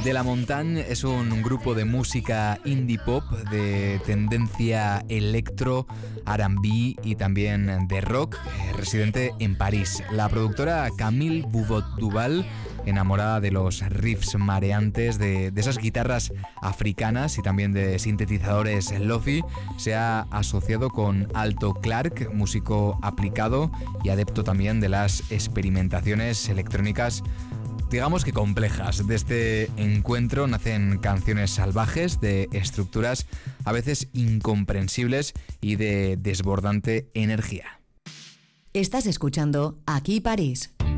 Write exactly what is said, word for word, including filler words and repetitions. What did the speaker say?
De La Montagne es un grupo de música indie pop de tendencia electro, R and B y también de rock, eh, residente en París. La productora Camille Bouvot-Duval, enamorada de los riffs mareantes, de, de esas guitarras africanas y también de sintetizadores lofi, se ha asociado con Alto Clark, músico aplicado y adepto también de las experimentaciones electrónicas, digamos que complejas. De este encuentro nacen canciones salvajes de estructuras a veces incomprensibles y de desbordante energía. Estás escuchando Aquí París.